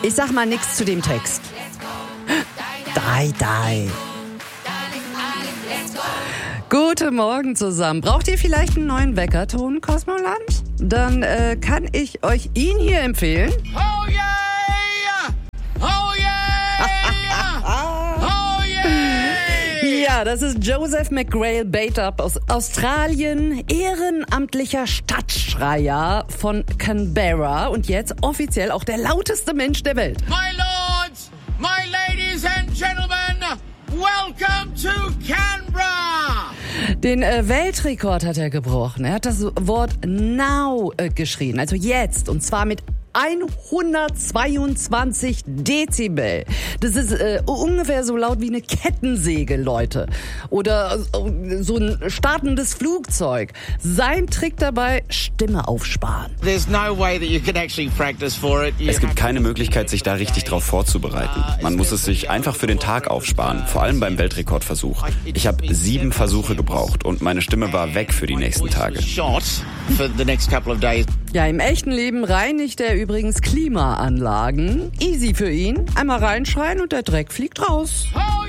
Ich sag mal nichts zu dem Text. Die. Guten Morgen zusammen. Braucht ihr vielleicht einen neuen Weckerton, Kosmoland? Dann kann ich euch ihn hier empfehlen. Oh yeah! Oh yeah! Oh yeah! Ja, das ist Joseph McGrail Baitab aus Australien, ehrenamtlicher Stadtschreier von Canberra und jetzt offiziell auch der lauteste Mensch der Welt. My lords, my ladies and gentlemen, welcome to Canberra! Den Weltrekord hat er gebrochen. Er hat das Wort now geschrien, also jetzt, und zwar mit 122 Dezibel. Das ist ungefähr so laut wie eine Kettensäge, Leute. Oder so ein startendes Flugzeug. Sein Trick dabei, Stimme aufsparen. There's no way that you can actually practice for it. Es gibt keine Möglichkeit, sich da richtig drauf vorzubereiten. Man muss es sich einfach für den Tag aufsparen, vor allem beim Weltrekordversuch. Ich habe 7 Versuche gebraucht und meine Stimme war weg für die nächsten Tage. Ja, im echten Leben reinigt er übrigens Klimaanlagen. Easy für ihn. Einmal reinschreien und der Dreck fliegt raus.